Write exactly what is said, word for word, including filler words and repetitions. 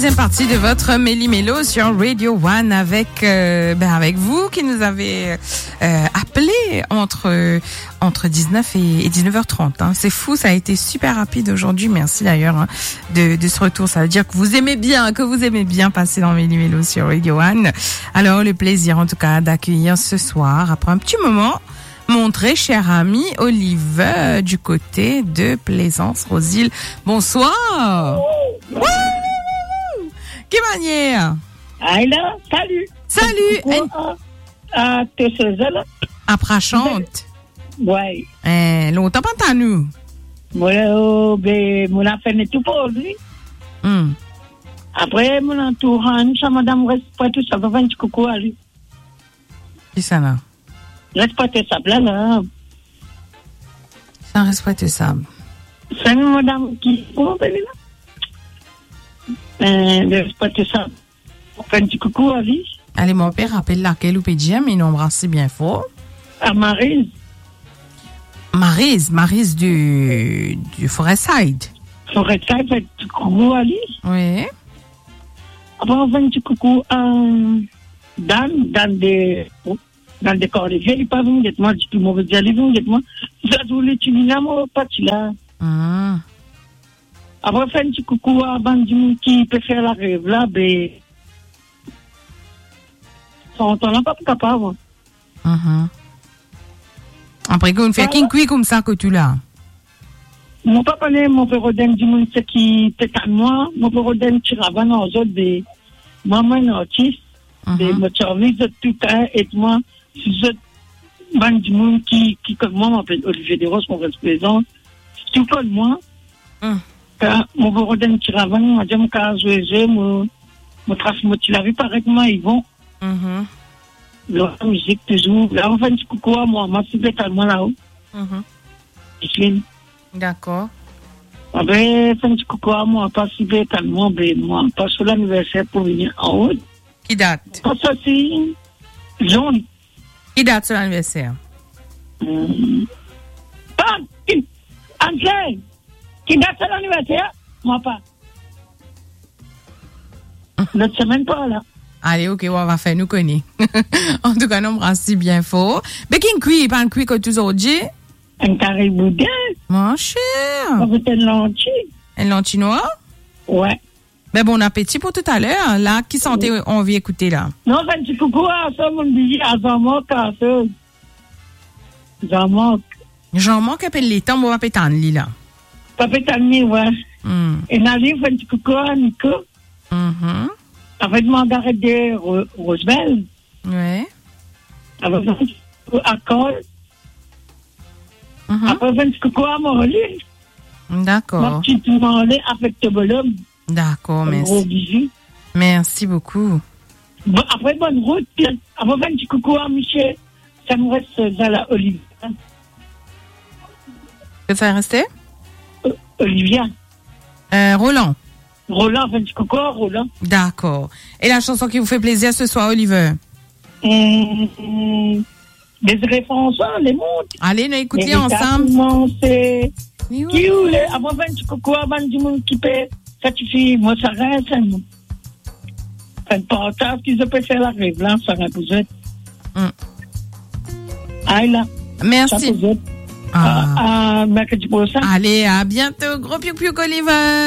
deuxième partie de votre Méli-Mélo sur Radio One avec euh, ben avec vous qui nous avez euh, appelé entre euh, entre dix-neuf et, et dix-neuf heures trente. Hein. C'est fou, ça a été super rapide aujourd'hui. Merci d'ailleurs hein, de, de ce retour. Ça veut dire que vous aimez bien, que vous aimez bien passer dans Méli-Mélo sur Radio One. Alors le plaisir en tout cas d'accueillir ce soir après un petit moment mon très cher ami Oliver du côté de Plaisance-Rosille. Bonsoir. Wouh! Quelle manière? Ah là, salut. Salut. À tes là. Après chante. Ouais. Eh, longtemps pas à nous. Moi, ben, mon affaire n'est tout pour lui. Hmm. Après, mon entourage, ça madame reste pas tout ça, va faire un petit coucou à lui. Qui ça là? Respectez ça, là, là. Sans respecter ça. C'est une madame qui, comment elle est là? Euh, respectez ça. On fait un petit coucou à lui. Allez, mon père appelle laquelle ou Pédia, mais il embrasse bien fort. À Maryse. Maryse, Maryse du, du Forestside. Forestside, fait un petit coucou à lui. Oui. Après, on fait un petit coucou à Dan, Dan de, dans le corps, il n'est pas venu de moi, du tout mauvais, il est venu de moi. Ça voulait tu n'as pas tu là. Mm. Après, faire un petit coucou à Bandimu qui peut faire la rêve là, ben. On n'en a pas capable. Mm-hmm. Après qu'on fait qu'un cuit comme ça que tu l'as. Mon papa, mon père Rodin, du monde qui était à moi, mon père Rodin, tu ravannes aux autres, de maman, un artiste, de me servir de tout temps, et moi, c'est ban du monde qui, qui, comme moi, m'appelle Olivier Desroses, mon représente. Tout comme moi, mm. quand mon Borodin Tiravan, m'a dit, mon cas, je mon, mon trace, mon, tu l'as vu pareillement, ils vont. Mm-hmm. La musique, toujours. Là, on fait un petit coucou à moi, moi, c'est totalement là-haut. Mm-hmm. D'accord. Ah ben, fait un petit coucou à moi, pas si bien calmement, ben, moi, pas sur l'anniversaire pour venir en haut. Qui date? Pas ça, c'est jaune. Qui date sur l'anniversaire? Hum. Pas, qui, Angèle, qui date sur l'anniversaire? Moi pas. L'autre semaine pas, là. Allez, ok, on va faire nous connaître. En tout cas, on embrasse bien fort. Mais qui cuit, pas un cuit que tu aujourd'hui? Un carré boudin. Mon cher. On veut une lentille. Un lentille noir? Ouais. Ben bon appétit pour tout à l'heure. Là, qui santé oui. On vient écouter là? Non, fait un petit coucou à ça, mon billet, à Jean-Marc, à ça. Jean-Marc. Jean-Marc appelle les temps, on va péter en lit là. Pas péter en lit, ouais. Mm. Et Naline fait un petit coucou à Nico. Mm-hmm. Avec Margaret de Ro- Roosevelt. Ouais. Avec un petit coucou à Cole. Mm-hmm. Après, fait un petit coucou à Morley. D'accord. Ma petite Morley avec le bonhomme. D'accord, merci. Gros bisous. Merci beaucoup. Bon, après, bonne route. Puis, après, fait un petit coucou à Michel. Ça me reste dans la Olivia. Que ça restait? Euh, Olivia. Euh, Roland. Roland, fait un petit coucou à Roland. D'accord. Et la chanson qui vous fait plaisir ce soir, Oliver? Hum, hum, les références, les montres. Allez, nous écoutons ensemble. C'est. Oui, Qui ou les. Avant, fait un petit coucou à du monde qui paie. Ça tu fais, moi, ça reste. Fait un portable qu'ils ont fait faire la rêve, là, ça va vous être. Mm. Aïe, là. Merci. Ça ah. Ah, mercredi prochain. Allez, à bientôt. Gros piou piou, Oliver.